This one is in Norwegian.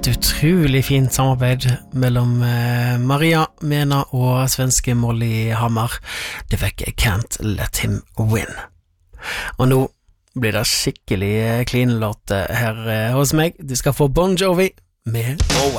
et utrolig fint samarbeid mellom Maria Mena og svenske Molly Hammar. Det fikk Can't Let Him Win. Og nå blir det skikkelig klinelåt her hos meg. Du skal få Bon Jovi med